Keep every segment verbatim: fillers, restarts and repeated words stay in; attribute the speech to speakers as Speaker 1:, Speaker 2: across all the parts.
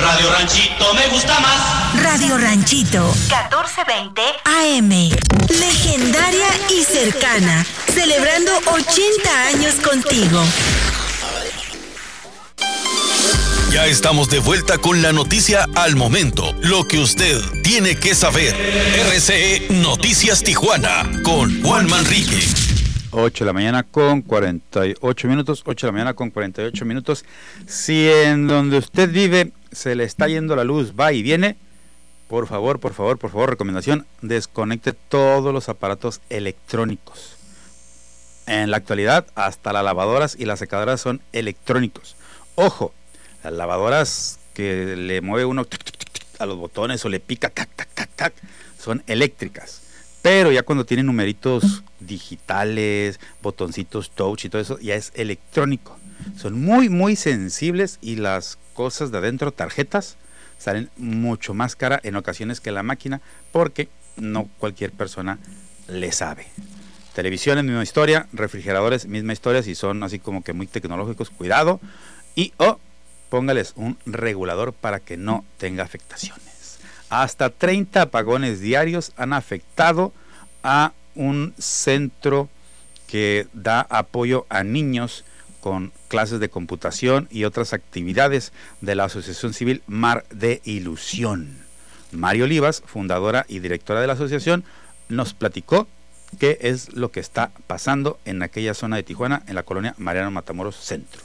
Speaker 1: Radio Ranchito me gusta más.
Speaker 2: Radio Ranchito, catorce veinte A M. Legendaria y cercana, celebrando ochenta años contigo.
Speaker 3: Ya estamos de vuelta con la noticia al momento, lo que usted tiene que saber. R C E Noticias Tijuana con Juan Manrique.
Speaker 4: ocho de la mañana con cuarenta y ocho minutos, ocho de la mañana con cuarenta y ocho minutos. Si en donde usted vive se le está yendo la luz, va y viene, por favor, por favor, por favor, recomendación, desconecte todos los aparatos electrónicos. En la actualidad, hasta las lavadoras y las secadoras son electrónicos. Ojo, las lavadoras que le mueve uno a los botones o le pica tac, tac, tac, tac, son eléctricas. Pero ya cuando tienen numeritos digitales, botoncitos touch y todo eso, ya es electrónico. Son muy, muy sensibles y las cosas de adentro, tarjetas, salen mucho más cara en ocasiones que la máquina porque no cualquier persona le sabe. Televisiones, misma historia, refrigeradores, misma historia, si son así como que muy tecnológicos, cuidado. Y o oh, póngales un regulador para que no tenga afectaciones. Hasta treinta apagones diarios han afectado a un centro que da apoyo a niños con clases de computación y otras actividades de la Asociación Civil Mar de Ilusión. Mario Olivas, fundadora y directora de la asociación, nos platicó qué es lo que está pasando en aquella zona de Tijuana, en la colonia Mariano Matamoros Centro.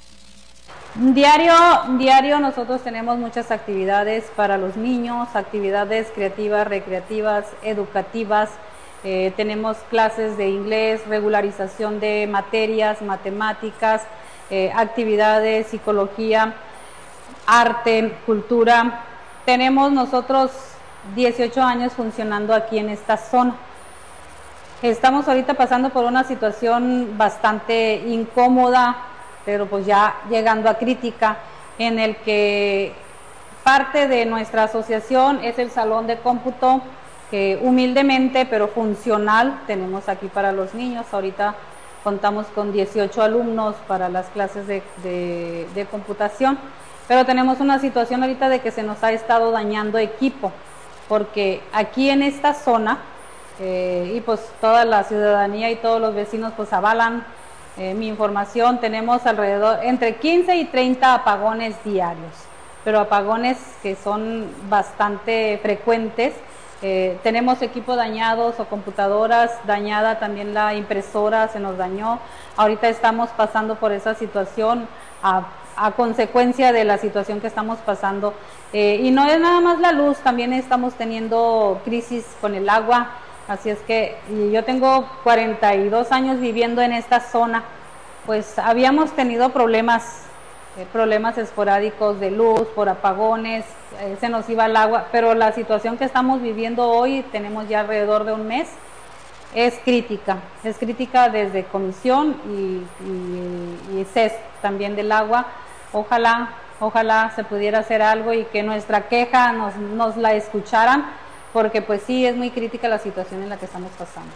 Speaker 5: Diario, diario nosotros tenemos muchas actividades para los niños, actividades creativas, recreativas, educativas. Eh, tenemos clases de inglés, regularización de materias, matemáticas, eh, actividades, psicología, arte, cultura. Tenemos nosotros dieciocho años funcionando aquí en esta zona. Estamos ahorita pasando por una situación bastante incómoda, pero pues ya llegando a crítica, en el que parte de nuestra asociación es el salón de cómputo, que humildemente pero funcional tenemos aquí para los niños. Ahorita contamos con dieciocho alumnos para las clases de, de, de computación, pero tenemos una situación ahorita de que se nos ha estado dañando equipo, porque aquí en esta zona, eh, y pues toda la ciudadanía y todos los vecinos pues avalan Eh, mi información, tenemos alrededor entre quince y treinta apagones diarios, pero apagones que son bastante frecuentes. Eh, tenemos equipos dañados o computadoras dañadas, también la impresora se nos dañó. Ahorita estamos pasando por esa situación a, a consecuencia de la situación que estamos pasando. Eh, y no es nada más la luz, también estamos teniendo crisis con el agua. Así es que yo tengo cuarenta y dos años viviendo en esta zona, pues habíamos tenido problemas, eh, problemas esporádicos de luz, por apagones, eh, se nos iba el agua, pero la situación que estamos viviendo hoy, tenemos ya alrededor de un mes, es crítica, es crítica desde comisión y, y, y C E S también del agua. Ojalá, ojalá se pudiera hacer algo y que nuestra queja nos, nos la escucharan, porque pues sí, es muy crítica la situación en la que estamos pasando.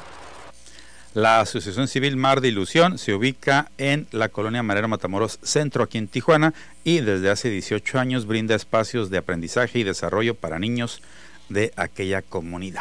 Speaker 4: La Asociación Civil Mar de Ilusión se ubica en la colonia Mariano Matamoros Centro, aquí en Tijuana, y desde hace dieciocho años brinda espacios de aprendizaje y desarrollo para niños de aquella comunidad.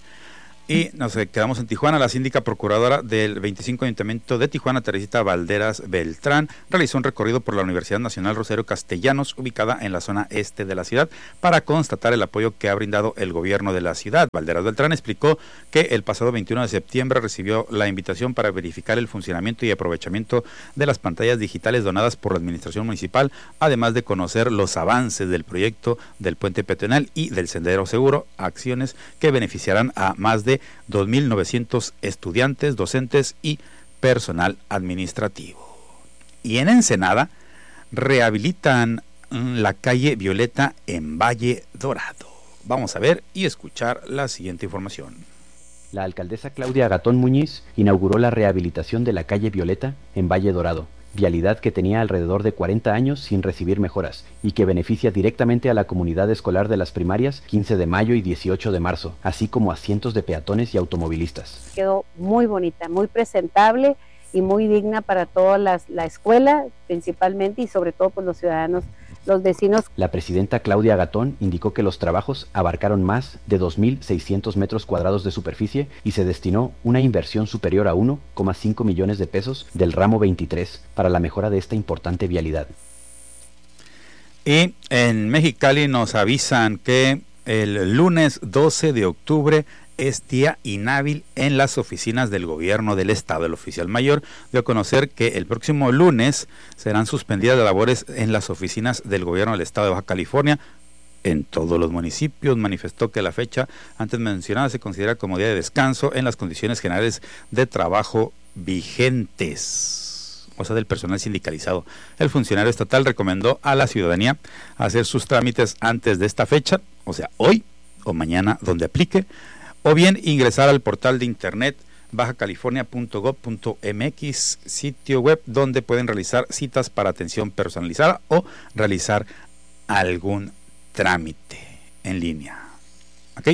Speaker 4: Y nos quedamos en Tijuana. La síndica procuradora del veinticinco Ayuntamiento de Tijuana, Teresita Valderas Beltrán, realizó un recorrido por la Universidad Nacional Rosario Castellanos, ubicada en la zona este de la ciudad, para constatar el apoyo que ha brindado el gobierno de la ciudad. Valderas Beltrán explicó que el pasado veintiuno de septiembre recibió la invitación para verificar el funcionamiento y aprovechamiento de las pantallas digitales donadas por la administración municipal, además de conocer los avances del proyecto del puente peatonal y del sendero seguro, acciones que beneficiarán a más de dos mil novecientos estudiantes, docentes y personal administrativo. Y en Ensenada rehabilitan la calle Violeta en Valle Dorado. Vamos a ver y escuchar la siguiente información.
Speaker 6: La alcaldesa Claudia Gatón Muñiz inauguró la rehabilitación de la calle Violeta en Valle Dorado, vialidad que tenía alrededor de cuarenta años sin recibir mejoras y que beneficia directamente a la comunidad escolar de las primarias quince de mayo y dieciocho de marzo, así como a cientos de peatones y automovilistas.
Speaker 7: Quedó muy bonita, muy presentable y muy digna para toda las, la escuela principalmente, y sobre todo pues los ciudadanos los vecinos.
Speaker 6: La presidenta Claudia Gatón indicó que los trabajos abarcaron más de dos mil seiscientos metros cuadrados de superficie y se destinó una inversión superior a uno coma cinco millones de pesos del ramo veintitrés para la mejora de esta importante vialidad.
Speaker 4: Y en Mexicali nos avisan que el lunes doce de octubre es día inhábil en las oficinas del gobierno del estado. El oficial mayor dio a conocer que el próximo lunes serán suspendidas las labores en las oficinas del gobierno del estado de Baja California en todos los municipios. Manifestó que la fecha antes mencionada se considera como día de descanso en las condiciones generales de trabajo vigentes, o sea, del personal sindicalizado. El funcionario estatal recomendó a la ciudadanía hacer sus trámites antes de esta fecha, o sea, hoy o mañana, donde aplique, o bien ingresar al portal de internet baja california punto gov punto mx, sitio web donde pueden realizar citas para atención personalizada o realizar algún trámite en línea. ¿Ok?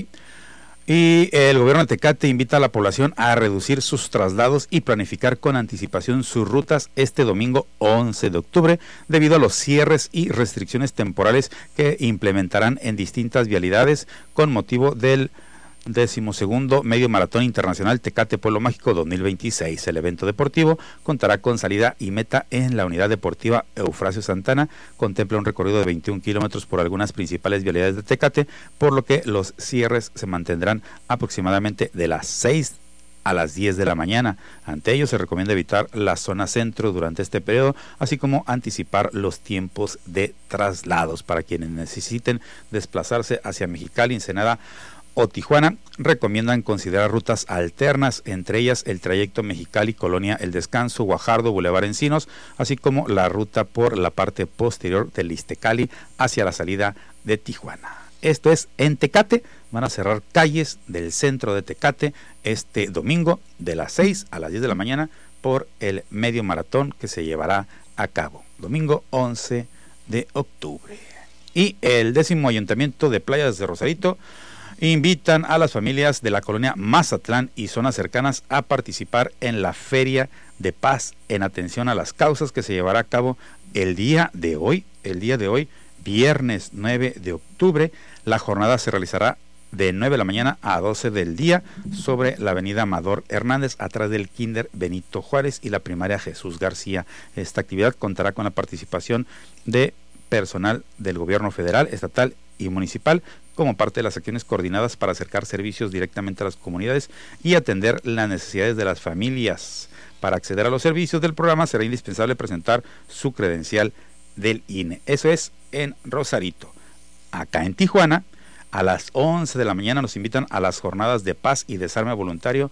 Speaker 4: Y el gobierno de Tecate invita a la población a reducir sus traslados y planificar con anticipación sus rutas este domingo once de octubre debido a los cierres y restricciones temporales que implementarán en distintas vialidades con motivo del decimosegundo Medio Maratón Internacional Tecate Pueblo Mágico dos mil veintiséis. El evento deportivo contará con salida y meta en la unidad deportiva Eufrasio Santana. Contempla un recorrido de veintiún kilómetros por algunas principales vialidades de Tecate, por lo que los cierres se mantendrán aproximadamente de las seis a las diez de la mañana. Ante ello se recomienda evitar la zona centro durante este periodo, así como anticipar los tiempos de traslados para quienes necesiten desplazarse hacia Mexicali, Ensenada o Tijuana. Recomiendan considerar rutas alternas, entre ellas el trayecto Mexicali, Colonia El Descanso, Guajardo, Boulevard Encinos, así como la ruta por la parte posterior del Ixtecali hacia la salida de Tijuana. Esto es en Tecate. Van a cerrar calles del centro de Tecate este domingo de las seis a las diez de la mañana por el medio maratón que se llevará a cabo domingo once de octubre. Y el décimo ayuntamiento de Playas de Rosarito invitan a las familias de la colonia Mazatlán y zonas cercanas a participar en la Feria de Paz en atención a las causas que se llevará a cabo el día de hoy, el día de hoy, viernes nueve de octubre. La jornada se realizará de nueve de la mañana a doce del día sobre la avenida Amador Hernández, atrás del Kinder Benito Juárez y la primaria Jesús García. Esta actividad contará con la participación de personal del gobierno federal, estatal y municipal, como parte de las acciones coordinadas para acercar servicios directamente a las comunidades y atender las necesidades de las familias. Para acceder a los servicios del programa será indispensable presentar su credencial del I N E. Eso es en Rosarito. Acá en Tijuana, a las once de la mañana nos invitan a las jornadas de paz y desarme voluntario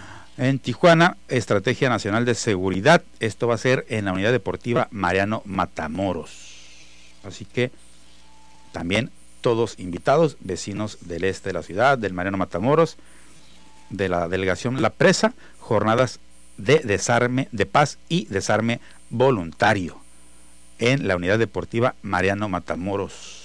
Speaker 4: en Tijuana, Estrategia Nacional de Seguridad. Esto va a ser en la unidad deportiva Mariano Matamoros. Así que también todos invitados, vecinos del este de la ciudad, del Mariano Matamoros, de la delegación La Presa, jornadas de desarme, de paz y desarme voluntario en la unidad deportiva Mariano Matamoros.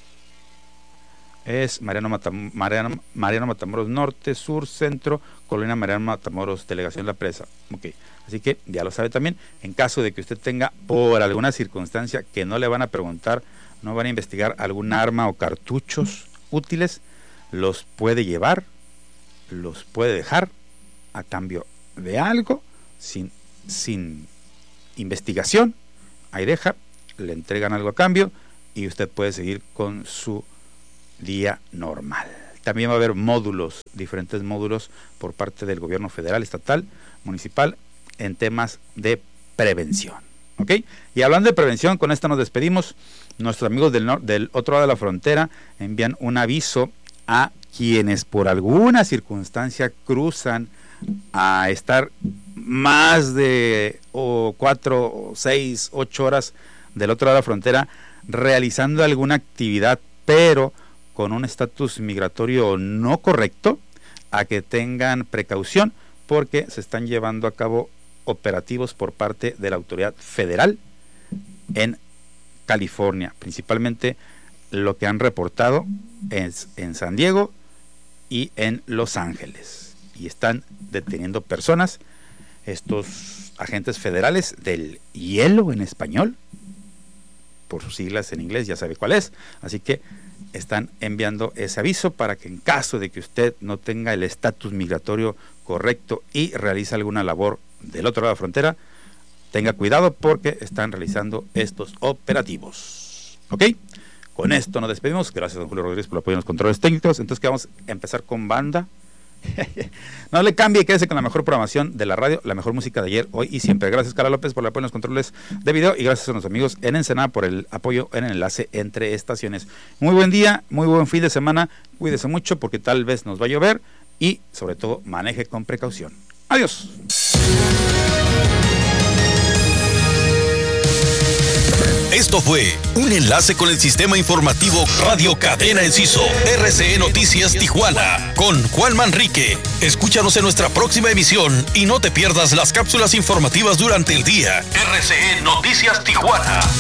Speaker 4: Es Mariano, Matam, Mariano, Mariano Matamoros Norte, Sur, Centro, Colonia Mariano Matamoros, delegación La Presa. Ok, así que ya lo sabe también, en caso de que usted tenga por alguna circunstancia que no le van a preguntar, no van a investigar algún arma o cartuchos útiles, los puede llevar, los puede dejar a cambio de algo, sin, sin investigación. Ahí deja, le entregan algo a cambio y usted puede seguir con su día normal. También va a haber módulos, diferentes módulos por parte del gobierno federal, estatal, municipal, en temas de prevención. ¿Ok? Y hablando de prevención, con esto nos despedimos. Nuestros amigos del, nor- del otro lado de la frontera envían un aviso a quienes por alguna circunstancia cruzan a estar más de o cuatro, seis, ocho horas del otro lado de la frontera realizando alguna actividad, pero con un estatus migratorio no correcto, a que tengan precaución porque se están llevando a cabo operativos por parte de la autoridad federal en California, principalmente lo que han reportado es en San Diego y en Los Ángeles, y están deteniendo personas, estos agentes federales del hielo en español, por sus siglas en inglés, ya sabe cuál es. Así que están enviando ese aviso para que en caso de que usted no tenga el estatus migratorio correcto y realice alguna labor del otro lado de la frontera, tenga cuidado porque están realizando estos operativos. ¿Ok? Con esto nos despedimos. Gracias, don Julio Rodríguez, por el apoyo en los controles técnicos. Entonces, ¿qué vamos a empezar con banda? No le cambie, quédese con la mejor programación de la radio, la mejor música de ayer, hoy y siempre. Gracias, Carla López, por el apoyo en los controles de video y gracias a nuestros amigos en Ensenada por el apoyo en el enlace entre estaciones. Muy buen día, muy buen fin de semana. Cuídese mucho porque tal vez nos va a llover y sobre todo maneje con precaución. Adiós.
Speaker 3: Esto fue un enlace con el sistema informativo Radio Cadena Enciso, R C E Noticias Tijuana, con Juan Manrique. Escúchanos en nuestra próxima emisión y no te pierdas las cápsulas informativas durante el día. R C E Noticias Tijuana.